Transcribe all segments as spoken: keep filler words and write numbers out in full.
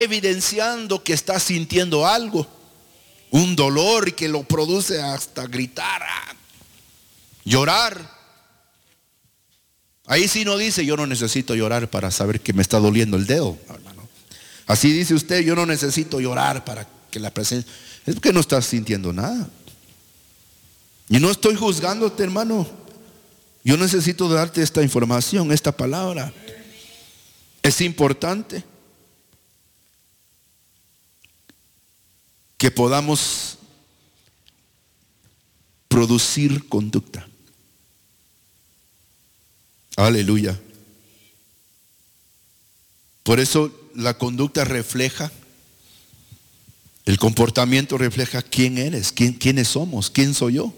evidenciando que está sintiendo algo, un dolor y que lo produce hasta gritar, ah, llorar. Ahí sí no dice: yo no necesito llorar para saber que me está doliendo el dedo, hermano. Así dice usted: yo no necesito llorar para que la presencia. Es porque no estás sintiendo nada. Y no estoy juzgándote, hermano. Yo necesito darte esta información, esta palabra. Es importante que podamos producir conducta. Aleluya. Por eso la conducta refleja, el comportamiento refleja quién eres, quién, quiénes somos, quién soy yo.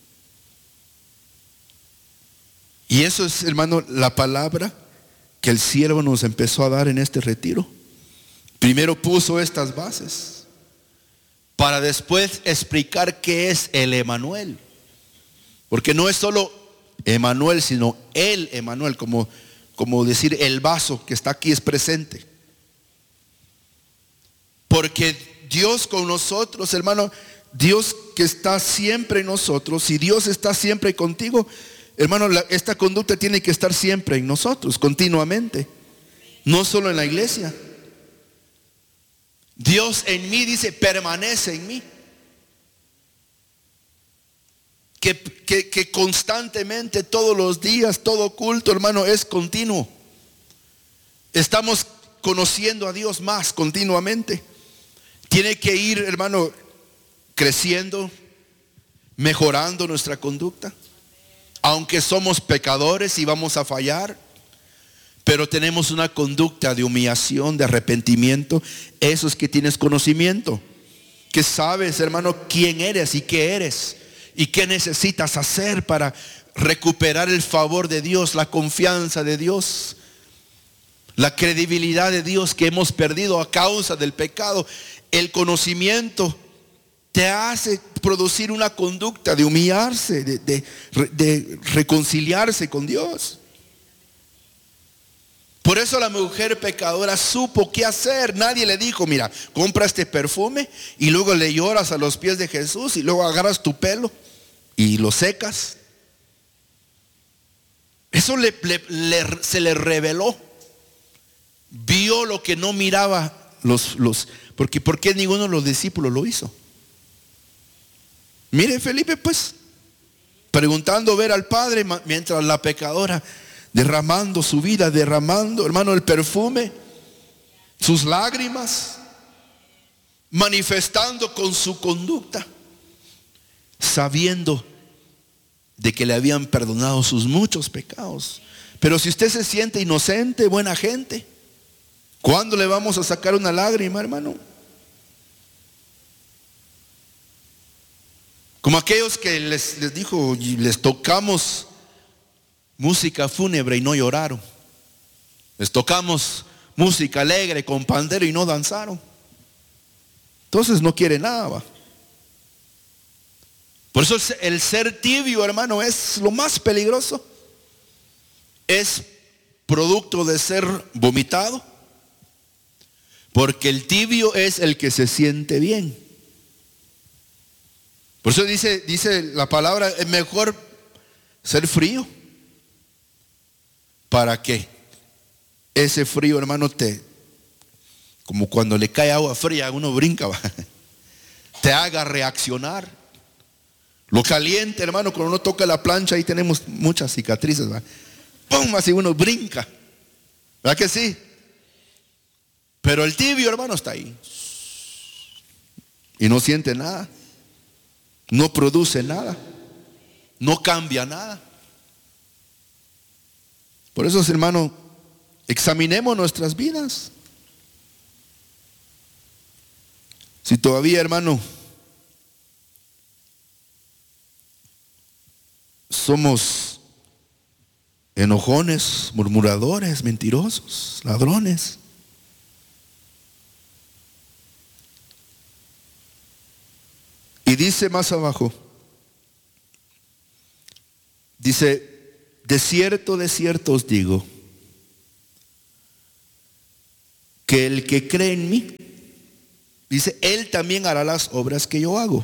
Y eso es, hermano, la palabra que el siervo nos empezó a dar en este retiro. Primero puso estas bases para después explicar qué es el Emanuel. Porque no es solo Emanuel, sino el Emanuel, como, como decir el vaso que está aquí es presente. Porque Dios con nosotros, hermano, Dios que está siempre en nosotros, si Dios está siempre contigo, hermano, la, esta conducta tiene que estar siempre en nosotros, continuamente, no solo en la iglesia. Dios en mí, dice, permanece en mí. Que, que, que constantemente, todos los días, todo culto, hermano, es continuo. Estamos conociendo a Dios más continuamente. Tiene que ir, hermano, creciendo, mejorando nuestra conducta. Aunque somos pecadores y vamos a fallar, pero tenemos una conducta de humillación, de arrepentimiento. Eso es que tienes conocimiento, que sabes, hermano, quién eres y qué eres y qué necesitas hacer para recuperar el favor de Dios, la confianza de Dios, la credibilidad de Dios que hemos perdido a causa del pecado. El conocimiento te hace producir una conducta de humillarse, de, de, de reconciliarse con Dios. Por eso la mujer pecadora supo qué hacer. Nadie le dijo: mira, compra este perfume y luego le lloras a los pies de Jesús y luego agarras tu pelo y lo secas. Eso le, le, le, se le reveló. Vio lo que no miraba los, los porque ¿por qué ninguno de los discípulos lo hizo? Mire Felipe, pues, preguntando ver al Padre, mientras la pecadora derramando su vida, derramando, hermano, el perfume, sus lágrimas, manifestando con su conducta, sabiendo de que le habían perdonado sus muchos pecados. Pero si usted se siente inocente, buena gente, ¿cuándo le vamos a sacar una lágrima, hermano? Como aquellos que les, les dijo y les tocamos música fúnebre y no lloraron. Les tocamos música alegre con pandero y no danzaron. Entonces no quiere nada, ¿va? Por eso el ser tibio, hermano, es lo más peligroso. Es producto de ser vomitado. Porque el tibio es el que se siente bien. Por eso dice, dice la palabra, es mejor ser frío. ¿Para qué? Ese frío, hermano, te, como cuando le cae agua fría, uno brinca, ¿va? Te haga reaccionar. Lo caliente, hermano, cuando uno toca la plancha, ahí tenemos muchas cicatrices, ¿va? ¡Pum! Así uno brinca. ¿Verdad que sí? Pero el tibio, hermano, está ahí. Y no siente nada. No produce nada. No cambia nada. Por eso, hermano, examinemos nuestras vidas. Si todavía, hermano, somos enojones, murmuradores, mentirosos, ladrones, y dice más abajo, dice: de cierto, de cierto os digo, que el que cree en mí, dice, él también hará las obras que yo hago.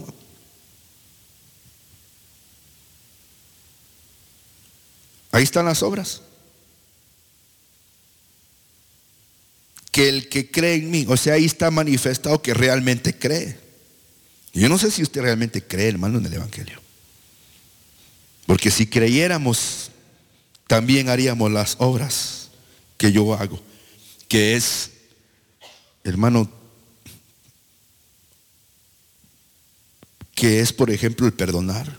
Ahí están las obras. Que el que cree en mí, o sea, ahí está manifestado que realmente cree. Yo no sé si usted realmente cree, hermano, en el Evangelio. Porque si creyéramos, también haríamos las obras que yo hago, que es, hermano, que es, por ejemplo, el perdonar,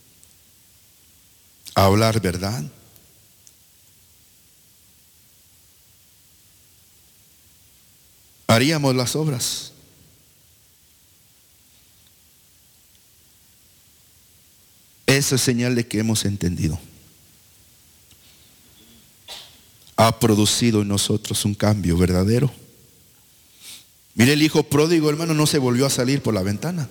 hablar verdad, haríamos las obras. Esa es señal de que hemos entendido. Ha producido en nosotros un cambio verdadero. Mire, el hijo pródigo, hermano, no se volvió a salir por la ventana.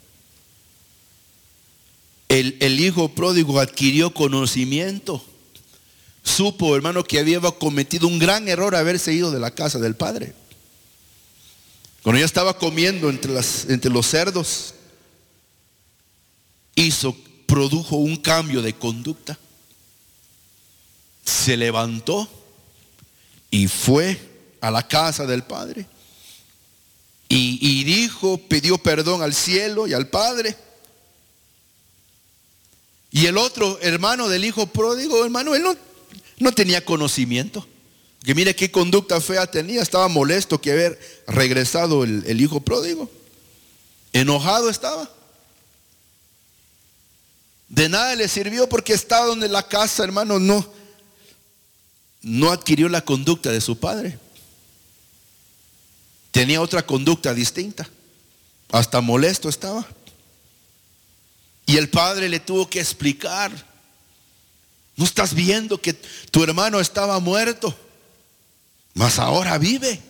El, el hijo pródigo adquirió conocimiento. Supo, hermano, que había cometido un gran error haberse ido de la casa del padre. Cuando ya estaba comiendo entre, las, entre los cerdos, hizo, produjo un cambio de conducta. Se levantó y fue a la casa del padre. Y, y dijo, pidió perdón al cielo y al padre. Y el otro hermano del hijo pródigo, hermano, él no, no tenía conocimiento. Que mire qué conducta fea tenía. Estaba molesto que haber regresado el, el hijo pródigo. Enojado estaba. De nada le sirvió porque estaba donde la casa, hermano, no, no adquirió la conducta de su padre. Tenía otra conducta distinta. Hasta molesto estaba. Y el padre le tuvo que explicar. ¿No estás viendo que tu hermano estaba muerto, mas ahora vive?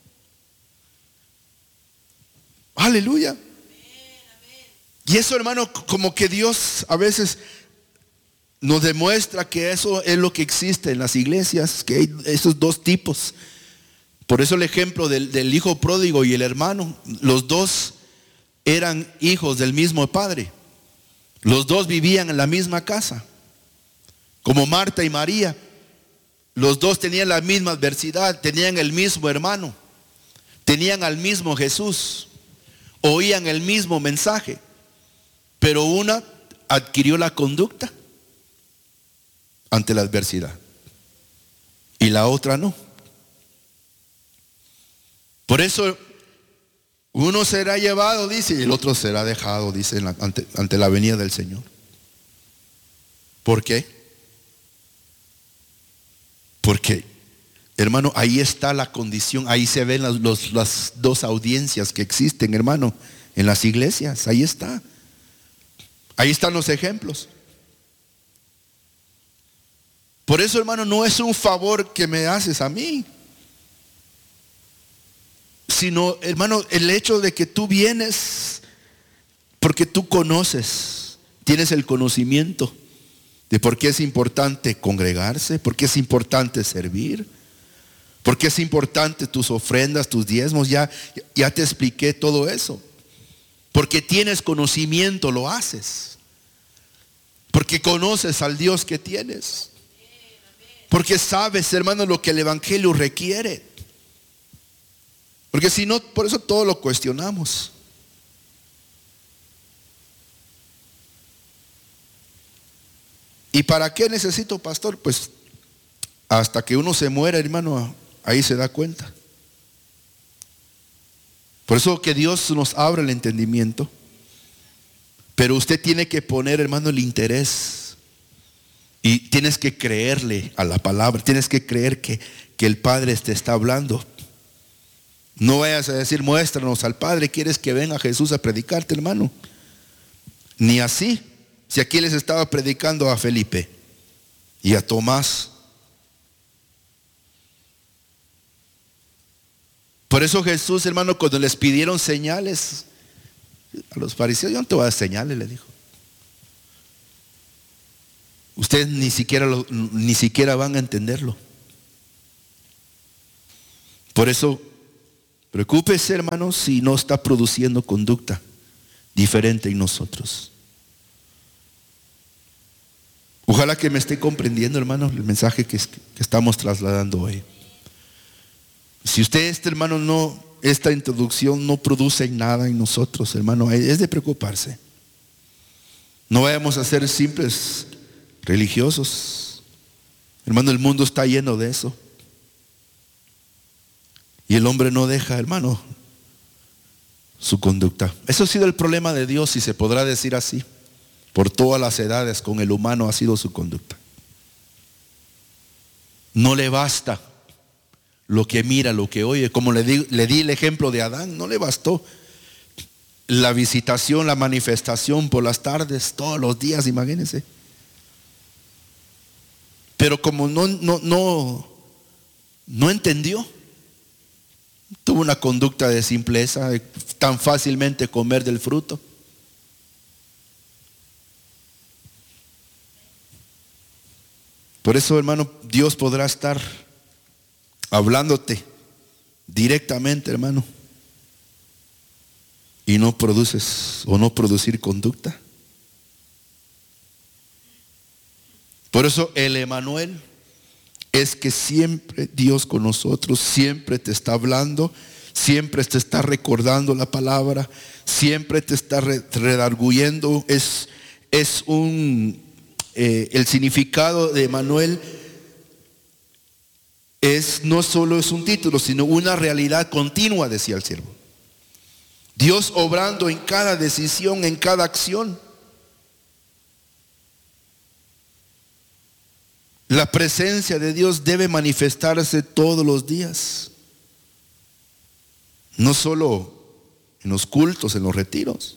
Aleluya. Y eso, hermano, como que Dios a veces nos demuestra que eso es lo que existe en las iglesias, que hay esos dos tipos. Por eso el ejemplo del, del hijo pródigo y el hermano, los dos eran hijos del mismo padre. Los dos vivían en la misma casa. Como Marta y María, los dos tenían la misma adversidad, tenían el mismo hermano, tenían al mismo Jesús, oían el mismo mensaje, pero una adquirió la conducta ante la adversidad y la otra no. Por eso uno será llevado, dice, y el otro será dejado, dice, ante, ante la venida del Señor. ¿Por qué? Porque, hermano, ahí está la condición, ahí se ven las, los, las dos audiencias que existen, hermano, en las iglesias, ahí está. Ahí están los ejemplos. Por eso, hermano, no es un favor que me haces a mí, sino, hermano, el hecho de que tú vienes porque tú conoces, tienes el conocimiento de por qué es importante congregarse, por qué es importante servir, por qué es importante tus ofrendas, tus diezmos. Ya, ya te expliqué todo eso. Porque tienes conocimiento, lo haces. Porque conoces al Dios que tienes. Porque sabes, hermano, lo que el Evangelio requiere. Porque si no, por eso todo lo cuestionamos. ¿Y para qué necesito pastor? Pues hasta que uno se muera, hermano, ahí se da cuenta. Por eso que Dios nos abra el entendimiento. Pero usted tiene que poner, hermano, el interés. Y tienes que creerle a la palabra. Tienes que creer que, que el Padre te está hablando. No vayas a decir, muéstranos al Padre. ¿Quieres que venga Jesús a predicarte, hermano? Ni así. Si aquí les estaba predicando a Felipe y a Tomás. Por eso Jesús, hermano, cuando les pidieron señales a los fariseos, yo no te voy a dar señales, le dijo. Ustedes ni siquiera, lo, ni siquiera van a entenderlo. Por eso Preocúpese, hermanos, si no está produciendo conducta diferente en nosotros. Ojalá que me esté comprendiendo, hermanos, el mensaje que, que estamos trasladando hoy. Si usted, este hermano, no, esta introducción no produce nada en nosotros, hermano, es de preocuparse. No vayamos a ser simples religiosos. Hermano, el mundo está lleno de eso. Y el hombre no deja, hermano, su conducta. Eso ha sido el problema de Dios, si se podrá decir así. Por todas las edades con el humano ha sido su conducta. No le basta lo que mira, lo que oye. Como le di, le di el ejemplo de Adán, no le bastó la visitación, la manifestación por las tardes, todos los días, imagínense. Pero como no, no, no, no entendió, tuvo una conducta de simpleza, de tan fácilmente comer del fruto. Por eso, hermano, Dios podrá estar hablándote directamente, hermano, y no produces o no producir conducta. Por eso el Emanuel es que siempre Dios con nosotros, siempre te está hablando, siempre te está recordando la palabra, siempre te está redarguyendo. Es, es un eh, el significado de Emanuel es no solo es un título, sino una realidad continua, decía el siervo. Dios obrando en cada decisión, en cada acción. La presencia de Dios debe manifestarse todos los días. No solo en los cultos, en los retiros,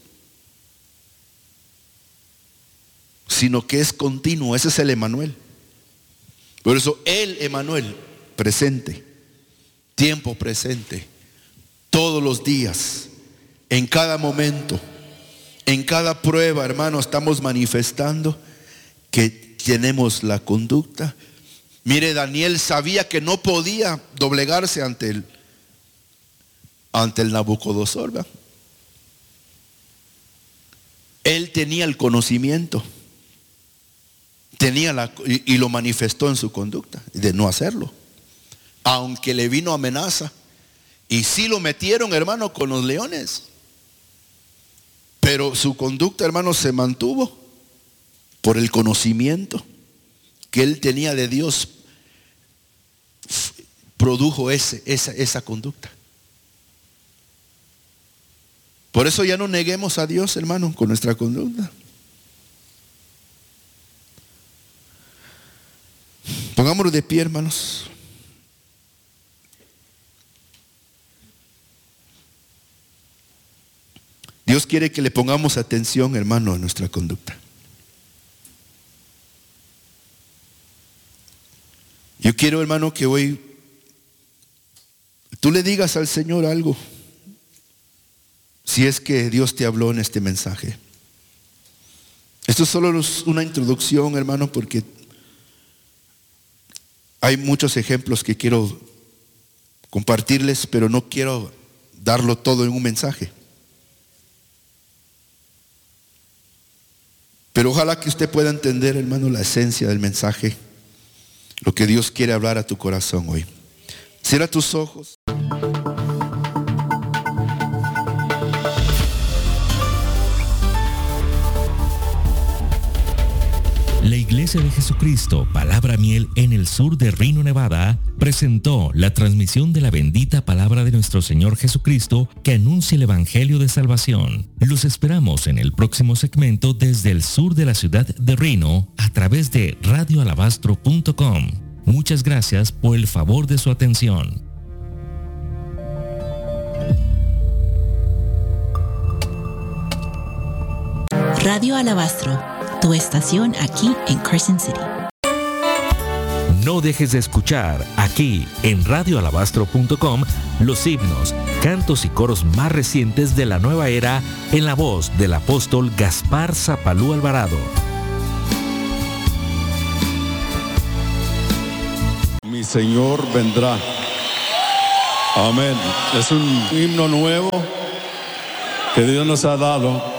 sino que es continuo. Ese es el Emanuel. Por eso el Emanuel, presente, tiempo presente, todos los días, en cada momento, en cada prueba, hermano, estamos manifestando que tenemos la conducta. Mire, Daniel sabía que no podía doblegarse ante el ante el Nabucodonosor, ¿verdad? Él tenía el conocimiento, tenía la, y, y lo manifestó en su conducta de no hacerlo, aunque le vino amenaza. Y sí lo metieron, hermano, con los leones, pero su conducta, hermano, se mantuvo por el conocimiento que él tenía de Dios. Produjo ese, esa, esa conducta. Por eso ya no neguemos a Dios, hermano, con nuestra conducta. Pongámonos de pie, hermanos. Dios quiere que le pongamos atención, hermano, a nuestra conducta. Yo quiero, hermano, que hoy tú le digas al Señor algo, si es que Dios te habló en este mensaje. Esto solo es una introducción, hermano, porque hay muchos ejemplos que quiero compartirles, pero no quiero darlo todo en un mensaje. Pero ojalá que usted pueda entender, hermano, la esencia del mensaje, lo que Dios quiere hablar a tu corazón hoy. Cierra tus ojos. La Iglesia de Jesucristo, Palabra Miel en el sur de Reno, Nevada, presentó la transmisión de la bendita palabra de nuestro Señor Jesucristo que anuncia el Evangelio de Salvación. Los esperamos en el próximo segmento desde el sur de la ciudad de Reno a través de radio alabastro punto com. Muchas gracias por el favor de su atención. Radio Alabastro, tu estación aquí en Carson City. No dejes de escuchar aquí en radio alabastro punto com los himnos, cantos y coros más recientes de la nueva era en la voz del apóstol Gaspar Zapalú Alvarado. Mi Señor vendrá. Amén. Es un himno nuevo que Dios nos ha dado.